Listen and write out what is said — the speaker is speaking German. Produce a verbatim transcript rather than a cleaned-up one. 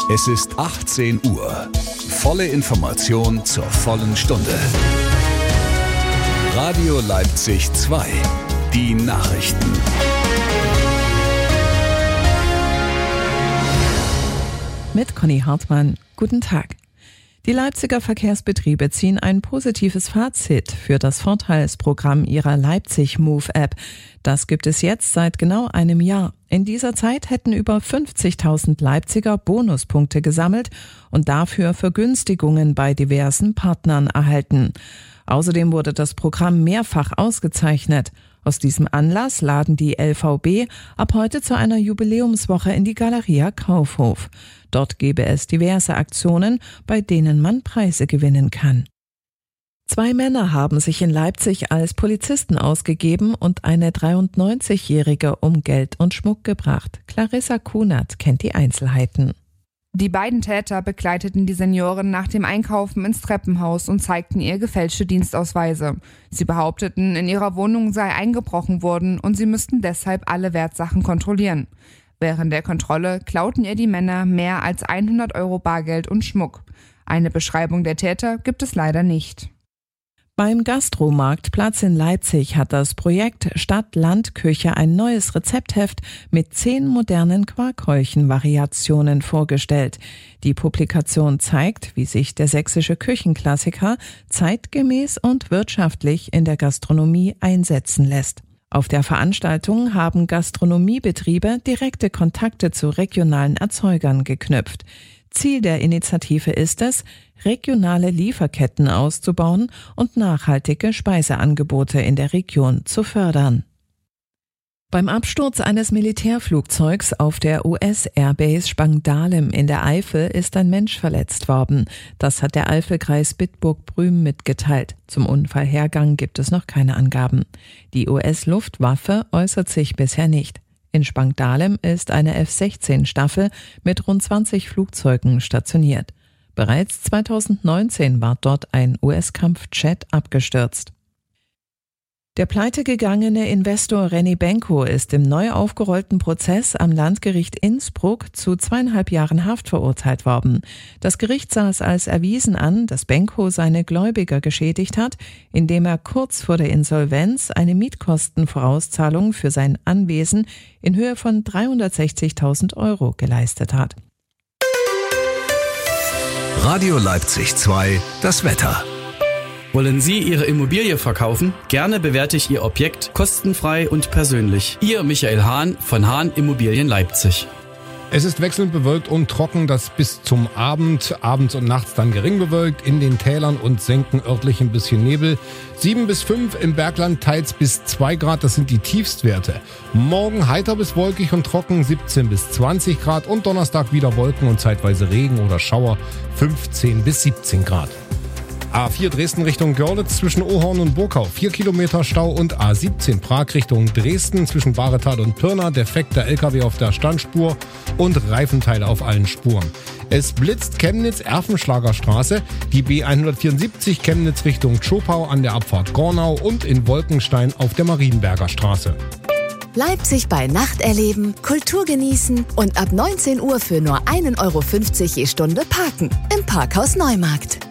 Es ist achtzehn Uhr. Volle Information zur vollen Stunde. Radio Leipzig zwei. Die Nachrichten. Mit Conny Hartmann. Guten Tag. Die Leipziger Verkehrsbetriebe ziehen ein positives Fazit für das Vorteilsprogramm ihrer Leipzig Move App. Das gibt es jetzt seit genau einem Jahr. In dieser Zeit hätten über fünfzigtausend Leipziger Bonuspunkte gesammelt und dafür Vergünstigungen bei diversen Partnern erhalten. Außerdem wurde das Programm mehrfach ausgezeichnet. Aus diesem Anlass laden die L V B ab heute zu einer Jubiläumswoche in die Galeria Kaufhof. Dort gebe es diverse Aktionen, bei denen man Preise gewinnen kann. Zwei Männer haben sich in Leipzig als Polizisten ausgegeben und eine dreiundneunzigjährige um Geld und Schmuck gebracht. Clarissa Kunert kennt die Einzelheiten. Die beiden Täter begleiteten die Seniorin nach dem Einkaufen ins Treppenhaus und zeigten ihr gefälschte Dienstausweise. Sie behaupteten, in ihrer Wohnung sei eingebrochen worden und sie müssten deshalb alle Wertsachen kontrollieren. Während der Kontrolle klauten ihr die Männer mehr als hundert Euro Bargeld und Schmuck. Eine Beschreibung der Täter gibt es leider nicht. Beim Gastromarktplatz in Leipzig hat das Projekt Stadt-Land-Küche ein neues Rezeptheft mit zehn modernen Quarkhäulchen-Variationen vorgestellt. Die Publikation zeigt, wie sich der sächsische Küchenklassiker zeitgemäß und wirtschaftlich in der Gastronomie einsetzen lässt. Auf der Veranstaltung haben Gastronomiebetriebe direkte Kontakte zu regionalen Erzeugern geknüpft. Ziel der Initiative ist es, regionale Lieferketten auszubauen und nachhaltige Speiseangebote in der Region zu fördern. Beim Absturz eines Militärflugzeugs auf der U S-Airbase Spangdahlem in der Eifel ist ein Mensch verletzt worden. Das hat der Eifelkreis Bitburg-Prüm mitgeteilt. Zum Unfallhergang gibt es noch keine Angaben. Die U S-Luftwaffe äußert sich bisher nicht. In Spangdahlem ist eine F sechzehn Staffel mit rund zwanzig Flugzeugen stationiert. Bereits zweitausendneunzehn war dort ein U S-Kampfjet abgestürzt. Der pleitegegangene Investor René Benko ist im neu aufgerollten Prozess am Landgericht Innsbruck zu zweieinhalb Jahren Haft verurteilt worden. Das Gericht sah es als erwiesen an, dass Benko seine Gläubiger geschädigt hat, indem er kurz vor der Insolvenz eine Mietkostenvorauszahlung für sein Anwesen in Höhe von dreihundertsechzigtausend Euro geleistet hat. Radio Leipzig zwei, das Wetter. Wollen Sie Ihre Immobilie verkaufen? Gerne bewerte ich Ihr Objekt kostenfrei und persönlich. Ihr Michael Hahn von Hahn Immobilien Leipzig. Es ist wechselnd bewölkt und trocken, das bis zum Abend, abends und nachts dann gering bewölkt, in den Tälern und Senken örtlich ein bisschen Nebel. sieben bis fünf im Bergland, teils bis zwei Grad, das sind die Tiefstwerte. Morgen heiter bis wolkig und trocken, siebzehn bis zwanzig Grad und Donnerstag wieder Wolken und zeitweise Regen oder Schauer, fünfzehn bis siebzehn Grad. A vier Dresden Richtung Görlitz zwischen Ohorn und Burkau, vier Kilometer Stau und A siebzehn Prag Richtung Dresden zwischen Baretal und Pirna, defekter L K W auf der Standspur und Reifenteile auf allen Spuren. Es blitzt Chemnitz Erfenschlager Straße, die B hundertvierundsiebzig Chemnitz Richtung Tschopau an der Abfahrt Gornau und in Wolkenstein auf der Marienberger Straße. Leipzig bei Nacht erleben, Kultur genießen und ab neunzehn Uhr für nur ein Euro fünfzig je Stunde parken im Parkhaus Neumarkt.